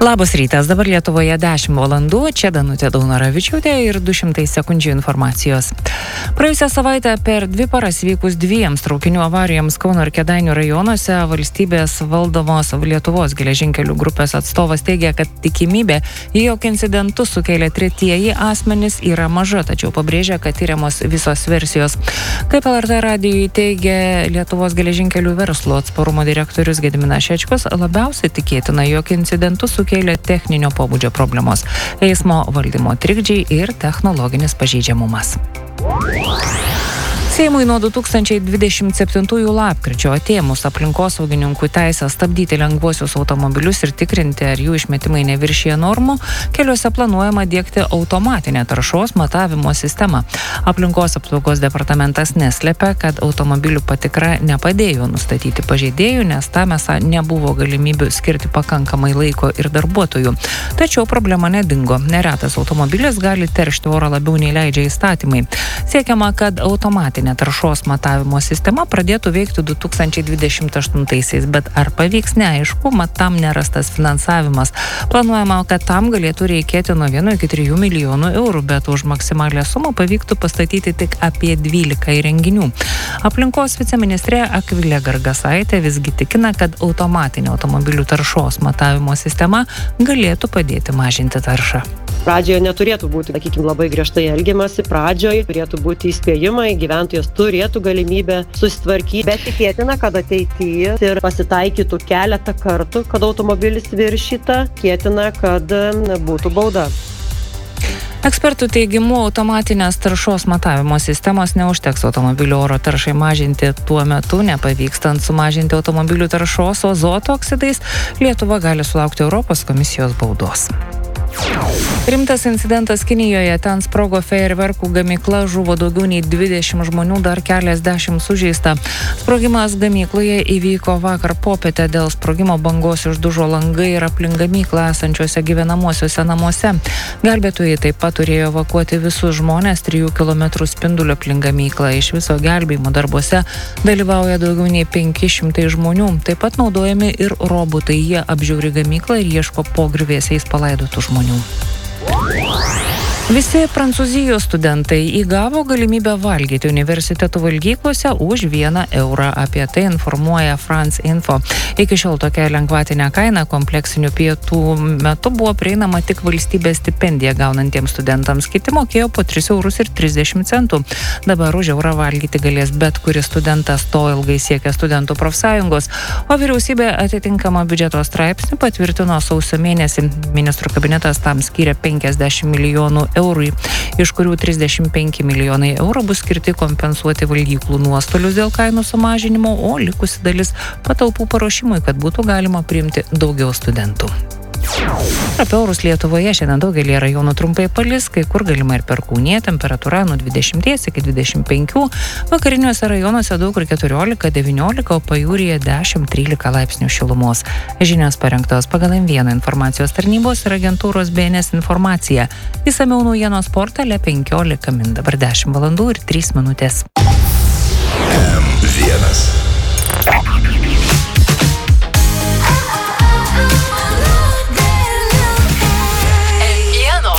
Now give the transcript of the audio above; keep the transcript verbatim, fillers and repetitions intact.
Labas rytas, dabar Lietuvoje dešimt valandų, čia Danutė Daunoravičiūtė ir du šimtai sekundžių informacijos. Praėjusią savaitę per dvi paras vykus dviems traukinių avarijoms Kauno ir Kėdainių rajonuose valstybės valdomos Lietuvos geležinkelių grupės atstovas teigia, kad tikimybė, jog incidentus sukėlė tretieji asmenys yra maža, tačiau pabrėžia, kad tyriamos visos versijos. Kaip L R T radijui teigia Lietuvos geležinkelių verslo atsparumo direktorius Gediminas Šečkus, labiausiai tikėtina, jog incidentus sukėlė kėlė techninio pobūdžio problemos, eismo valdymo trikdžiai ir technologinis pažeidžiamumas. Seimui nuo du tūkstančiai dvidešimt septintųjų lapkričio atėmus aplinkosaugininkų teisę stabdyti lengvuosius automobilius ir tikrinti, ar jų išmetimai neviršija normų, keliuose planuojama diegti automatinę taršos matavimo sistemą. Aplinkos apsaugos departamentas neslepia, kad automobilių patikra nepadėjo nustatyti pažeidėjų, nes tam esą nebuvo galimybių skirti pakankamai laiko ir darbuotojų. Tačiau problema nedingo. Neretas automobilis gali teršti orą labiau nei leidžia įstatymai. Siekiama, kad automatinė taršos matavimo sistema pradėtų veikti du tūkstančiai dvidešimt aštuntaisiais, bet ar pavyks neaišku, mat tam nerastas finansavimas. Planuojama, kad tam galėtų reikėti nuo vieno iki trijų milijonų eurų, bet už maksimalę sumą pavyktų pastatyti tik apie dvylika įrenginių. Aplinkos viceministrė Akvilė Gargasaitė visgi tikina, kad automatinė automobilių taršos matavimo sistema galėtų padėti mažinti taršą. Pradžioje neturėtų būti, sakykime, labai griežtai elgiamasi. Pradžioje turėtų būti įspėjimai, gyventojas turėtų galimybę susitvarkyti, bet tikėtina, kad ateityje ir pasitaikytų keletą kartų, kad automobilis viršyta, tikėtina, kad būtų bauda. Ekspertų teigimu, automatinės taršos matavimo sistemos neužteks automobilių oro taršai mažinti. Tuo metu, nepavykstant sumažinti automobilių taršos azoto oksidais, Lietuva gali sulaukti Europos komisijos baudos. Rimtas incidentas Kinijoje, ten sprogo fejerverkų gamykla, žuvo daugiau nei dvidešimt žmonių, dar keliasdešimt sužeista. Sprogimas gamykloje įvyko vakar popietę, dėl sprogimo bangos išdužo langai ir aplink gamyklą esančiuose gyvenamuosiuose namuose. Gelbėtojai taip pat turėjo evakuoti visus žmones trijų kilometrų spindulio aplink gamyklą. Iš viso gelbėjimo darbuose dalyvauja daugiau nei penki šimtai žmonių. Taip pat naudojami ir robotai, jie apžiūri gamyklą ir ieško po griuvėsiais palaidotų žmonių. Visi Prancūzijos studentai įgavo galimybę valgyti universitetų valgyklose už vieną eurą. Apie tai informuoja France Info. Iki šiol tokia lengvatinė kaina kompleksinių pietų metu buvo prieinama tik valstybės stipendiją gaunantiems studentams. Kiti mokėjo po tris eurus ir trisdešimt centų. Dabar už eurą valgyti galės bet kuris studentas, to ilgai siekia studentų profsąjungos. O vyriausybė atitinkamą biudžeto straipsnį patvirtino sausio mėnesį. Ministrų kabinetas tam skyrė penkiasdešimt milijonų eurų, iš kurių trisdešimt penki milijonai eurų bus skirti kompensuoti valgyklų nuostolius dėl kainų sumažinimo, o likusi dalis patalpų paruošimui, kad būtų galima priimti daugiau studentų. Apie orus Lietuvoje šiandien daugelį rajonų trumpai palis, kai kur galima ir perkūnija, temperatūra nuo dvidešimt iki dvidešimt penkių, vakariniuose rajonuose daug kur keturiolika devyniolika, o pajūryje dešimt trylika laipsnių šilumos. Žinios parengtos pagal M vieną informacijos tarnybos ir agentūros B N S informacija. Išsamiau naujienos portale penkiolika min, dabar dešimt valandų ir trys minutės. M vienas.